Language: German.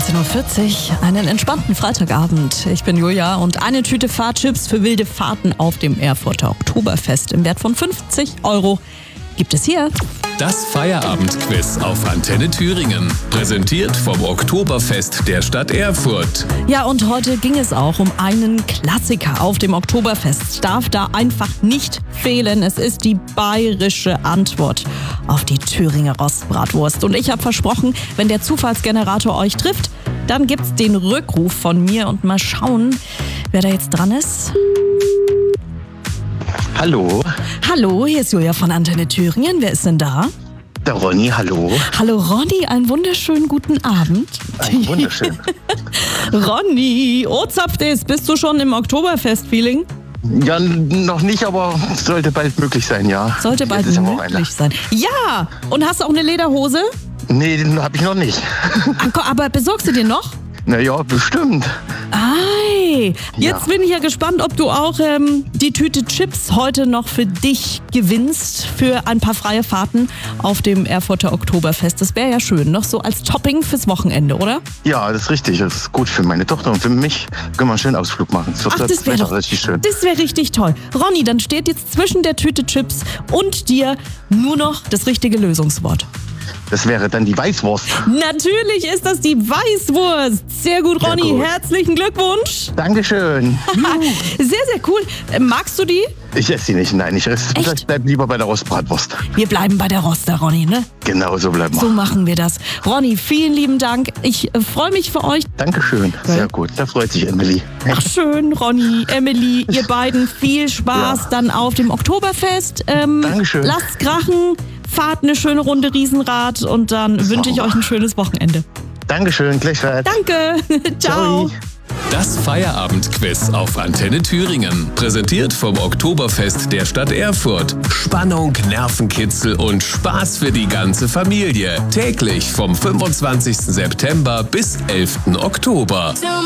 19.40 Uhr, einen entspannten Freitagabend. Ich bin Julia und eine Tüte Fahrchips für wilde Fahrten auf dem Erfurter Oktoberfest im Wert von 50 € gibt es hier. Das Feierabendquiz auf Antenne Thüringen. Präsentiert vom Oktoberfest der Stadt Erfurt. Ja, und heute ging es auch um einen Klassiker auf dem Oktoberfest. Darf da einfach nicht fehlen. Es ist die bayerische Antwort auf die Thüringer Rostbratwurst. Und ich habe versprochen, wenn der Zufallsgenerator euch trifft, dann gibt's den Rückruf von mir und mal schauen, wer da jetzt dran ist. Hallo, Hallo, hier ist Julia von Antenne Thüringen. Wer ist denn da? der Ronny, hallo. Hallo Ronny, einen wunderschönen guten Abend. Wunderschön. Ronny, zapft es, bist du schon im Oktoberfest-Feeling? Ja, noch nicht, aber sollte bald möglich sein, ja. Sollte bald Jetzt ist ja möglich sein. Ja, und hast du auch eine Lederhose? Nee, den habe ich noch nicht. Aber besorgst du dir noch? Naja, bestimmt. Ei, jetzt Ja. bin ich ja gespannt, ob du auch die Tüte Chips heute noch für dich gewinnst für ein paar freie Fahrten auf dem Erfurter Oktoberfest. Das wäre ja schön, noch so als Topping fürs Wochenende, oder? Ja, das ist richtig. Das ist gut für meine Tochter und für mich. Können wir einen schönen Ausflug machen. Das wäre doch richtig schön. Das wäre richtig toll. Ronny, dann steht jetzt zwischen der Tüte Chips und dir nur noch das richtige Lösungswort. Das wäre dann die Weißwurst. Natürlich ist das die Weißwurst. Sehr gut, Sehr Ronny. gut. Herzlichen Glückwunsch. Dankeschön. Sehr, sehr cool. Magst du die? Ich esse sie nicht, nein. Ich Echt? bleib lieber bei der Rostbratwurst. Wir bleiben bei der Roster, Ronny, ne? Genau, so bleiben wir. So machen wir das. Ronny, vielen lieben Dank. Ich freue mich für euch. Dankeschön. Sehr gut. Da freut sich Emily. Ach schön, Ronny, Emily, ihr beiden viel Spaß Ja. dann auf dem Oktoberfest. Dankeschön. Lasst krachen, fahrt eine schöne Runde Riesenrad und dann wünsche ich machen wir. euch ein schönes Wochenende. Dankeschön, gleichfalls. Danke. Ciao. Ciao. Das Feierabendquiz auf Antenne Thüringen. Präsentiert vom Oktoberfest der Stadt Erfurt. Spannung, Nervenkitzel und Spaß für die ganze Familie. Täglich vom 25. September bis 11. Oktober.